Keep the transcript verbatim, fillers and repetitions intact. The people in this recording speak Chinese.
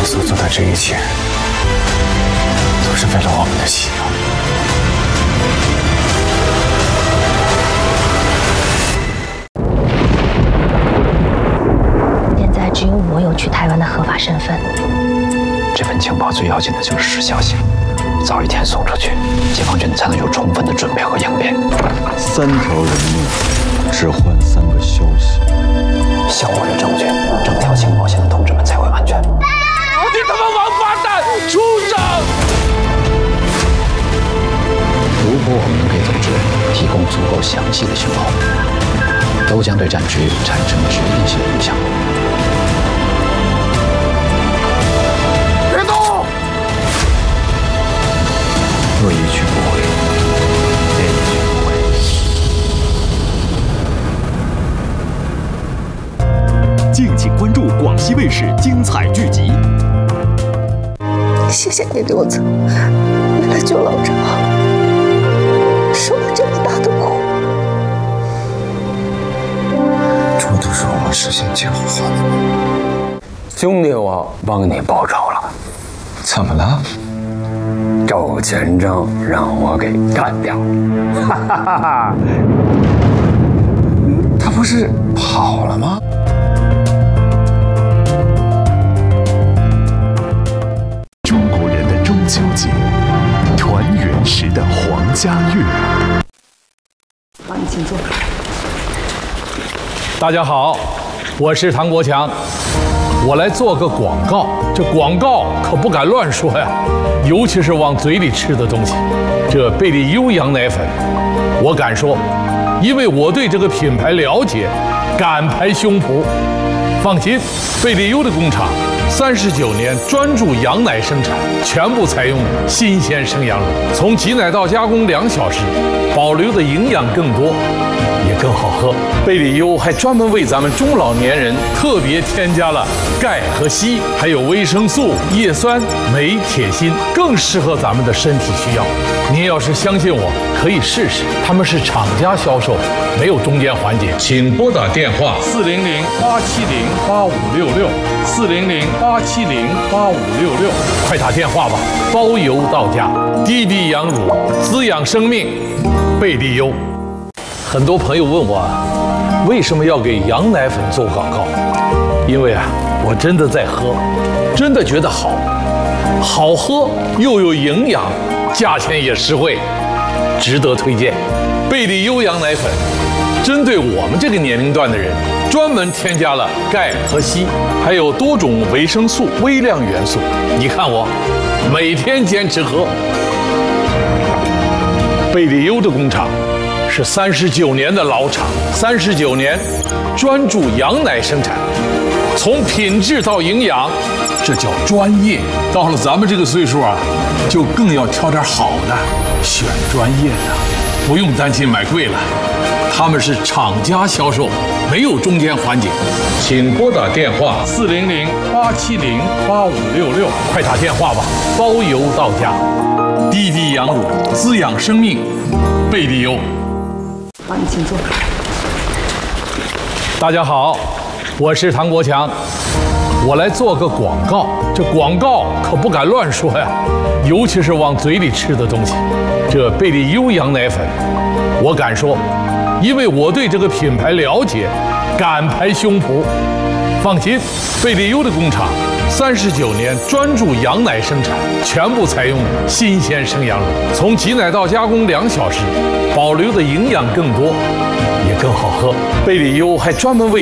所做的这一切，都是为了我们的信仰。 现在只有我有去台湾的合法身份。 这份情报最要紧的就是时效性，早一天送出去，解放军才能有充分的准备和应变。 三条人命，只换三个消息。 效果有证据，整条情报线的同志们才会安全。 你他妈王八蛋，畜生！ 如果我们能给同志提供足够详细的情报，都将对战局产生决定性影响。 别动！ 恶意去不回，恶意去不回。 敬请关注广西卫视精彩剧集。 谢谢你刘子，为了救老赵，受了这么大的苦。 这都是我们事先计划好的吗？ 兄弟，我帮你报仇了。 怎么了？ 赵全章让我给干掉了。哈哈哈哈！ 他不是跑了吗？ 中国人的中秋节，团圆时的黄家乐。 帮你请坐。 大家好，我是唐国强，我来做个广告。这广告可不敢乱说呀，尤其是往嘴里吃的东西。这贝利优羊奶粉，我敢说，因为我对这个品牌了解，敢拍胸脯。放心，贝利优的工厂三十九年专注羊奶生产，全部采用新鲜生羊乳，从挤奶到加工两小时，保留的营养更多，也更好喝。贝利优还专门为咱们中老年人特别添加了钙和硒，还有维生素、叶酸、镁、铁、锌，更适合咱们的身体需要。您要是相信我，可以试试。他们是厂家销售，没有中间环节。请拨打电话四零零八七零八五六六四零零八七零八五六六，快打电话吧，包邮到家。低低羊乳，滋养生命，贝利优。很多朋友问我，为什么要给羊奶粉做广告？因为啊，我真的在喝，真的觉得好，好喝又有营养，价钱也实惠，值得推荐。贝利优羊奶粉针对我们这个年龄段的人，专门添加了钙和硒，还有多种维生素、微量元素。你看我，每天坚持喝。贝利优的工厂是三十九年的老厂，三十九年专注羊奶生产，从品质到营养，这叫专业。到了咱们这个岁数啊，就更要挑点好的，选专业的，不用担心买贵了。他们是厂家销售，没有中间环节。请拨打电话四零零八七零八五六六，快打电话吧，包邮到家。低低羊乳，滋养生命，贝利优。 帮你请坐。 大家好，我是唐国强，我来做个广告。这广告可不敢乱说呀，尤其是往嘴里吃的东西。这贝利优羊奶粉，我敢说，因为我对这个品牌了解，敢拍胸脯。放心，贝利优的工厂三十九年专注羊奶生产，全部采用新鲜生羊乳，从挤奶到加工两小时，保留的营养更多，也更好喝。贝利优还专门为